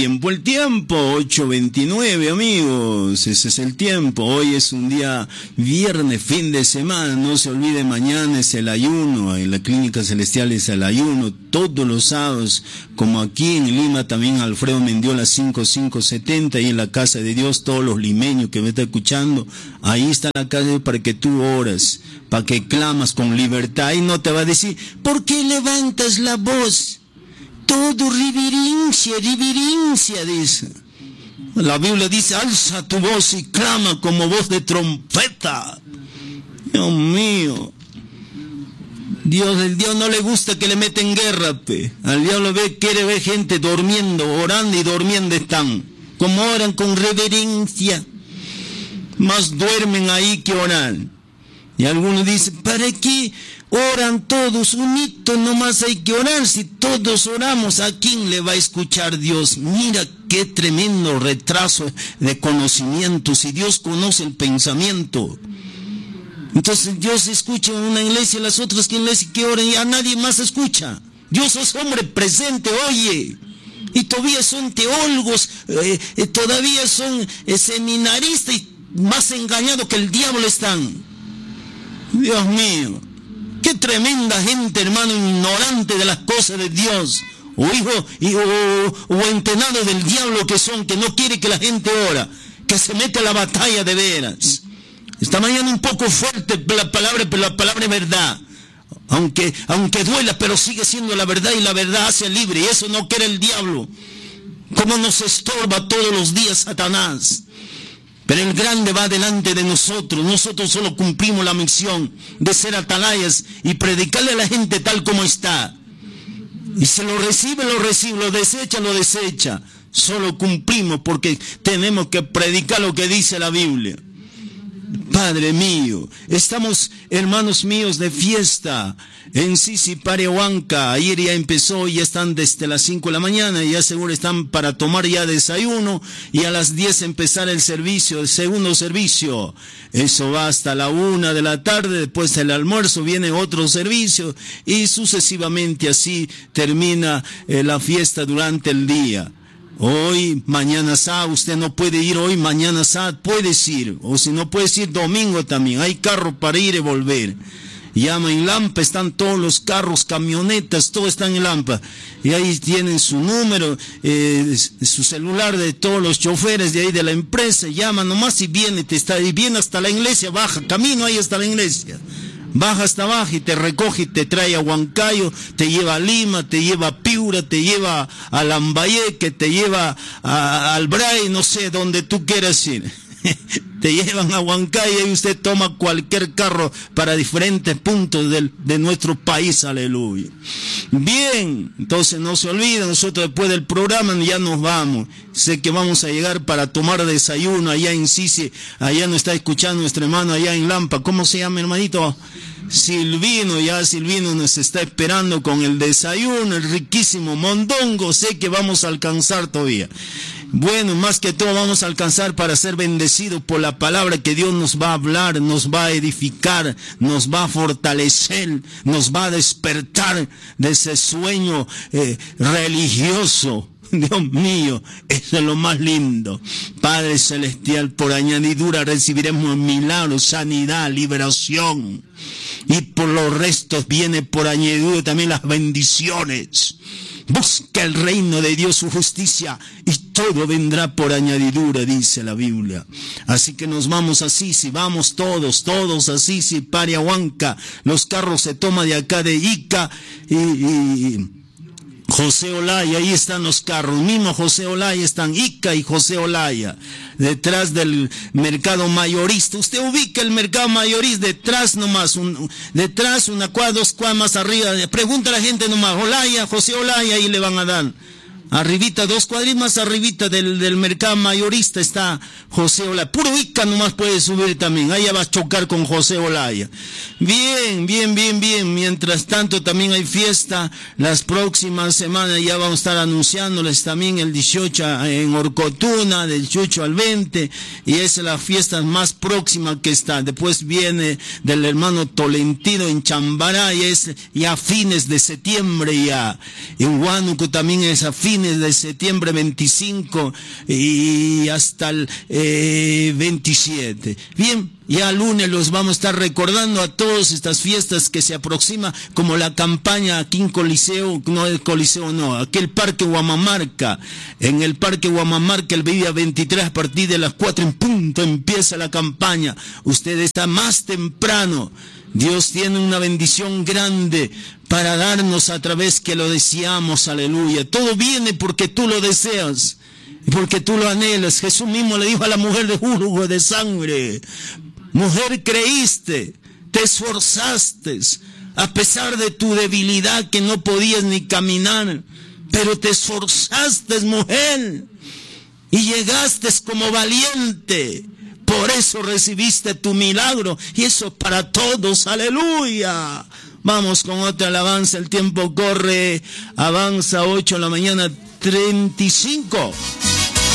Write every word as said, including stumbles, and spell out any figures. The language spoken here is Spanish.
tiempo, el tiempo, ocho veintinueve, amigos, ese es el tiempo. Hoy es un día viernes, fin de semana, no se olvide, mañana es el ayuno, en la Clínica Celestial es el ayuno, todos los sábados, como aquí en Lima también Alfredo Mendiola cinco cinco setenta, y en la Casa de Dios, todos los limeños que me están escuchando, ahí está la casa de Dios para que tú oras, para que clamas con libertad, y no te va a decir, ¿por qué levantas la voz? Todo reverencia, reverencia, dice. La Biblia dice, alza tu voz y clama como voz de trompeta. Dios mío. Dios, el Dios no le gusta que le meten guerra, pe. Al diablo ve, quiere ver gente durmiendo, orando y durmiendo están. Como oran con reverencia. Más duermen ahí que oran. Y algunos dicen, ¿para qué oran todos unitos? Nomás hay que orar. Si todos oramos, ¿a quién le va a escuchar Dios? Mira qué tremendo retraso de conocimiento. Si Dios conoce el pensamiento, entonces Dios escucha en una iglesia, las otras que iglesias que oran y a nadie más escucha. Dios es hombre presente, oye. Y todavía son teólogos, eh, eh, todavía son eh, seminaristas y más engañados que el diablo están. Dios mío, qué tremenda gente, hermano, ignorante de las cosas de Dios, o hijo y, o, o entrenado del diablo que son, que no quiere que la gente ora, que se mete a la batalla de veras. Esta mañana un poco fuerte la palabra, pero la palabra es verdad, aunque, aunque duela, pero sigue siendo la verdad, y la verdad hace libre, y eso no quiere el diablo. Como nos estorba todos los días Satanás. Pero el grande va delante de nosotros. Nosotros solo cumplimos la misión de ser atalayas y predicarle a la gente tal como está. Y si lo recibe, lo recibe, lo desecha, lo desecha. Solo cumplimos porque tenemos que predicar lo que dice la Biblia. Padre mío, estamos, hermanos míos, de fiesta en Sisiparehuanca. Ayer ya empezó, ya están desde las cinco de la mañana, ya seguro están para tomar ya desayuno, y a las diez empezar el servicio, el segundo servicio. Eso va hasta la una de la tarde, después del almuerzo viene otro servicio, y sucesivamente así termina eh, la fiesta durante el día. Hoy, mañana sábado, usted no puede ir hoy, mañana sábado puedes ir, o si no puedes ir domingo también, hay carro para ir y volver. Llama en Lampa, están todos los carros, camionetas, todo está en Lampa, y ahí tienen su número, eh, su celular de todos los choferes de ahí de la empresa, llama nomás y viene, te está, y viene hasta la iglesia, baja, camino ahí hasta la iglesia. Baja hasta abajo y te recoge y te trae a Huancayo, te lleva a Lima, te lleva a Piura, te lleva a Lambayeque, te lleva a Albray, no sé, donde tú quieras ir. Te llevan a Huancayo y usted toma cualquier carro para diferentes puntos del, de nuestro país, aleluya. Bien, entonces no se olviden, nosotros después del programa ya nos vamos. Sé que vamos a llegar para tomar desayuno allá en Sisi, allá nos está escuchando nuestro hermano allá en Lampa. ¿Cómo se llama, hermanito? Silvino, ya Silvino nos está esperando con el desayuno, el riquísimo mondongo. Sé que vamos a alcanzar todavía. Bueno, más que todo vamos a alcanzar para ser bendecidos por la palabra que Dios nos va a hablar, nos va a edificar, nos va a fortalecer, nos va a despertar de ese sueño eh, religioso. Dios mío, eso es lo más lindo. Padre Celestial, por añadidura recibiremos milagros, sanidad, liberación. Y por los restos viene por añadidura también las bendiciones. Busca el reino de Dios, su justicia, y todo vendrá por añadidura, dice la Biblia. Así que nos vamos a Sisi, vamos todos, todos a Sisi, Pariahuanca. Los carros se toman de acá de Ica y... y José Olaya, ahí están los carros, mismo José Olaya, están Ica y José Olaya, detrás del mercado mayorista. Usted ubica el mercado mayorista, detrás nomás, un, detrás una cuadra, dos cuadras más arriba, pregunta a la gente nomás, Olaya, José Olaya, ahí le van a dar. Arribita, dos cuadritas más arribita del, del mercado mayorista está José Olaya. Puro Ica nomás puede subir también. Ahí ya va a chocar con José Olaya. Bien, bien, bien, bien. Mientras tanto también hay fiesta. Las próximas semanas ya vamos a estar anunciándoles también el dieciocho en Orcotuna, del dieciocho al veinte. Y esa es la fiesta más próxima que está. Después viene del hermano Tolentino en Chambará. Y es ya a fines de septiembre ya. En Huánuco también es a fines fines de septiembre veinticinco y hasta el eh, veintisiete. Bien, ya lunes los vamos a estar recordando a todas estas fiestas que se aproxima, como la campaña aquí en Coliseo, no el Coliseo no, aquí el Parque Huamamarca. En el Parque Huamamarca el día veintitrés a partir de las cuatro en punto empieza la campaña. Usted está más temprano. Dios tiene una bendición grande para darnos a través que lo deseamos, aleluya. Todo viene porque tú lo deseas, porque tú lo anhelas. Jesús mismo le dijo a la mujer de jugo de sangre: mujer, creíste, te esforzaste, a pesar de tu debilidad que no podías ni caminar, pero te esforzaste, mujer, y llegaste como valiente. Por eso recibiste tu milagro, y eso para todos, aleluya. Vamos con otra alabanza, el tiempo corre, avanza, ocho de la mañana, treinta y cinco.